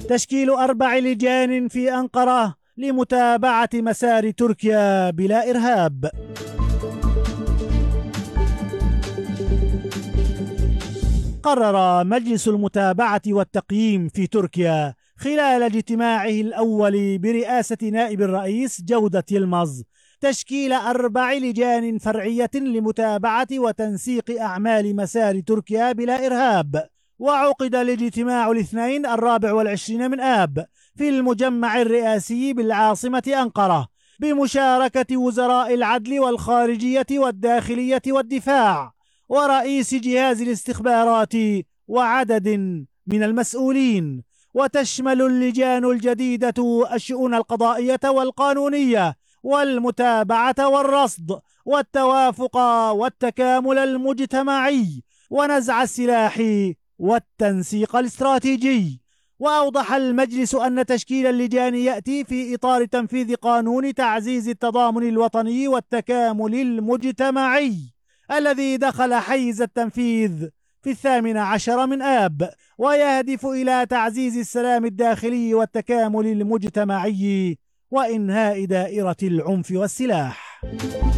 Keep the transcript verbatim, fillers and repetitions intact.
تشكيل أربع لجان في أنقرة لمتابعة مسار تركيا بلا إرهاب. قرر مجلس المتابعة والتقييم في تركيا خلال اجتماعه الأول برئاسة نائب الرئيس جودة يلمز تشكيل أربع لجان فرعية لمتابعة وتنسيق أعمال مسار تركيا بلا إرهاب. وعقد الاجتماع الاثنين الرابع والعشرين من آب في المجمع الرئاسي بالعاصمة أنقرة بمشاركة وزراء العدل والخارجية والداخلية والدفاع ورئيس جهاز الاستخبارات وعدد من المسؤولين. وتشمل اللجان الجديدة الشؤون القضائية والقانونية والمتابعة والرصد والتوافق والتكامل المجتمعي ونزع السلاح والتنسيق الاستراتيجي. وأوضح المجلس أن تشكيل اللجان يأتي في إطار تنفيذ قانون تعزيز التضامن الوطني والتكامل المجتمعي الذي دخل حيز التنفيذ في الثامن عشر من آب، ويهدف إلى تعزيز السلام الداخلي والتكامل المجتمعي وإنهاء دائرة العنف والسلاح.